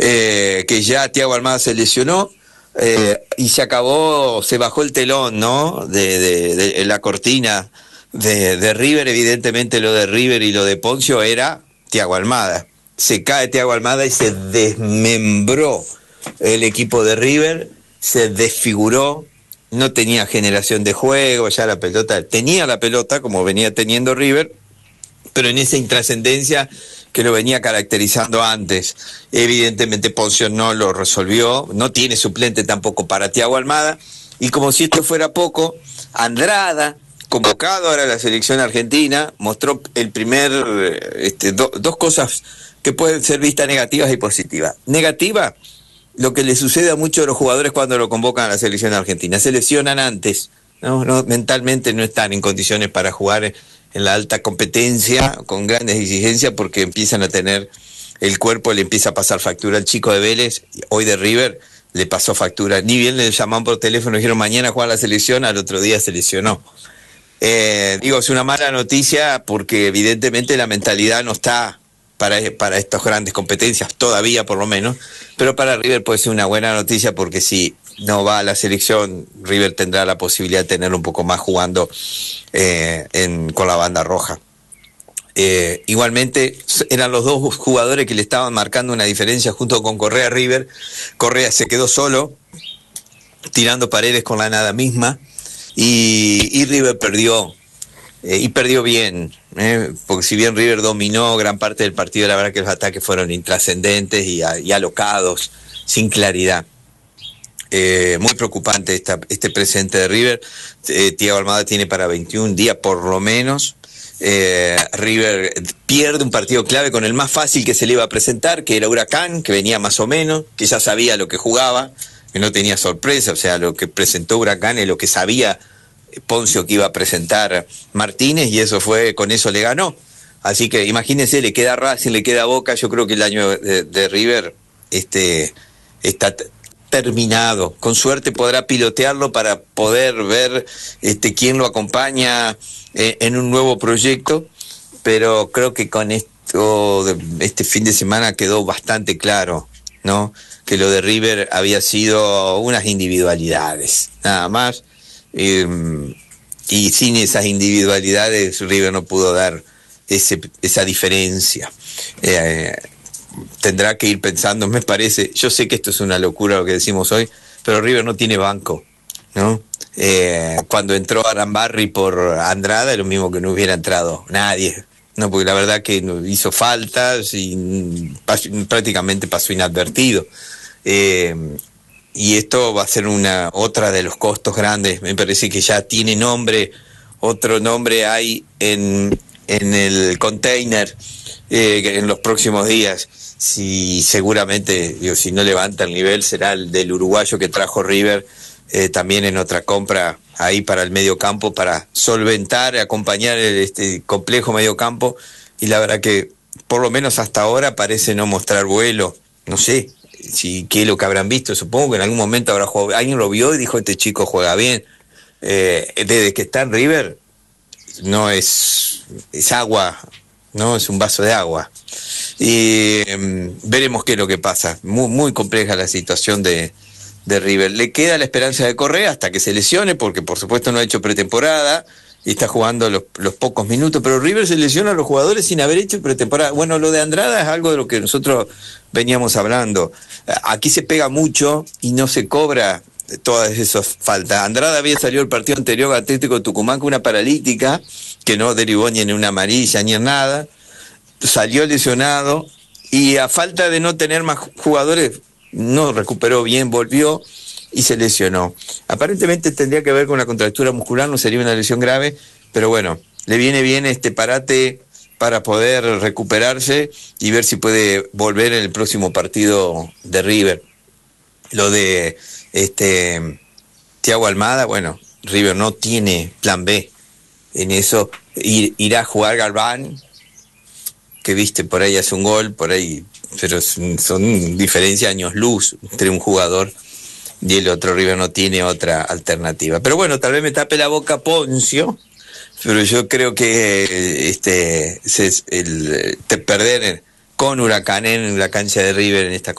que ya Thiago Almada se lesionó, y se acabó, se bajó el telón, ¿no? De la cortina de River. Evidentemente lo de River y lo de Poncio era Thiago Almada. Se cae Thiago Almada y se desmembró el equipo de River, se desfiguró, no tenía generación de juego, ya la pelota, tenía la pelota como venía teniendo River, pero en esa intrascendencia que lo venía caracterizando antes. Evidentemente Poncio no lo resolvió, no tiene suplente tampoco para Thiago Almada, y como si esto fuera poco, Andrada, convocado ahora a la selección argentina, mostró el primer, dos cosas que pueden ser vistas negativas y positivas. Negativa, lo que le sucede a muchos de los jugadores cuando lo convocan a la selección argentina, se lesionan antes, ¿no? Mentalmente no están en condiciones para jugar en la alta competencia, con grandes exigencias, porque empiezan a tener, el cuerpo le empieza a pasar factura. Al chico de Vélez, hoy de River, le pasó factura. Ni bien le llamaron por teléfono, dijeron mañana juega la selección, al otro día se lesionó. Es una mala noticia porque evidentemente la mentalidad no está para estas grandes competencias, todavía por lo menos, pero para River puede ser una buena noticia porque si no va a la selección, River tendrá la posibilidad de tenerlo un poco más jugando con la banda roja. Igualmente eran los dos jugadores que le estaban marcando una diferencia junto con Correa. River, Correa se quedó solo, tirando paredes con la nada misma, y River perdió. Y perdió bien, porque si bien River dominó gran parte del partido, la verdad que los ataques fueron intrascendentes y alocados, sin claridad. Muy preocupante este presente de River. Thiago Almada tiene para 21 días por lo menos. River pierde un partido clave con el más fácil que se le iba a presentar, que era Huracán, que venía más o menos, que ya sabía lo que jugaba, que no tenía sorpresa. O sea, lo que presentó Huracán es lo que sabía Poncio que iba a presentar Martínez, y eso fue, con eso le ganó. Así que imagínense, le queda Racing, le queda Boca. Yo creo que el año de River está terminado. Con suerte podrá pilotearlo para poder ver quién lo acompaña en un nuevo proyecto, pero creo que con esto de este fin de semana quedó bastante claro, ¿no? Que lo de River había sido unas individualidades, nada más. Y sin esas individualidades River no pudo dar esa diferencia. Tendrá que ir pensando, me parece, yo sé que esto es una locura lo que decimos hoy, pero River no tiene banco, ¿no? Cuando entró Arambarri por Andrada, es lo mismo que no hubiera entrado nadie, ¿no? Porque la verdad que hizo faltas y prácticamente pasó inadvertido. Y esto va a ser otra de los costos grandes. Me parece que ya tiene nombre, otro nombre hay en el container en los próximos días. Seguramente, si no levanta el nivel, será el del uruguayo que trajo River, también en otra compra ahí para el medio campo, para solventar, acompañar este complejo medio campo. Y la verdad que por lo menos hasta ahora parece no mostrar vuelo. No sé qué es lo que habrán visto. Supongo que en algún momento habrá jugado, alguien lo vio y dijo, este chico juega bien. Desde que está en River no es agua, no es un vaso de agua. Y veremos qué es lo que pasa. Muy, muy compleja la situación de River. Le queda la esperanza de Correa hasta que se lesione, porque por supuesto no ha hecho pretemporada y está jugando los pocos minutos, pero River se lesiona a los jugadores sin haber hecho pretemporada. Bueno, lo de Andrada es algo de lo que nosotros veníamos hablando. Aquí se pega mucho y no se cobra todas esas faltas. Andrada había salido el partido anterior al Atlético de Tucumán con una paralítica que no derivó ni en una amarilla ni en nada. Salió lesionado y a falta de no tener más jugadores no recuperó bien, volvió y se lesionó. Aparentemente tendría que ver con una contractura muscular, no sería una lesión grave, pero bueno, le viene bien este parate para poder recuperarse y ver si puede volver en el próximo partido de River. Lo de Thiago Almada, bueno, River no tiene plan B en eso. Irá a jugar Galván, que viste, por ahí hace un gol, por ahí, pero son diferencia años luz entre un jugador y el otro. River no tiene otra alternativa. Pero bueno, tal vez me tape la boca Poncio, pero yo creo que perder con Huracán en la cancha de River en esta